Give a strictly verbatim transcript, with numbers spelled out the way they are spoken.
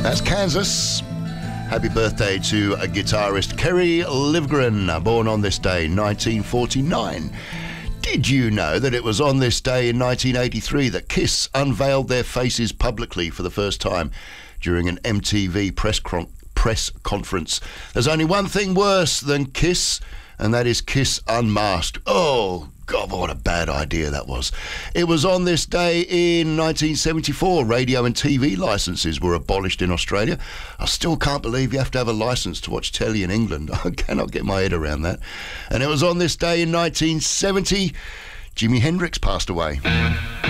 That's Kansas. Happy birthday to a guitarist, Kerry Livgren, born on this day, nineteen forty-nine. Did you know that it was on this day in nineteen eighty-three that Kiss unveiled their faces publicly for the first time during an M T V press, con- press conference? There's only one thing worse than Kiss, and that is Kiss Unmasked. Oh, God, what a bad idea that was. It was on this day in nineteen seventy-four. Radio and T V licences were abolished in Australia. I still can't believe you have to have a licence to watch telly in England. I cannot get my head around that. And it was on this day in nineteen seventy, Jimi Hendrix passed away.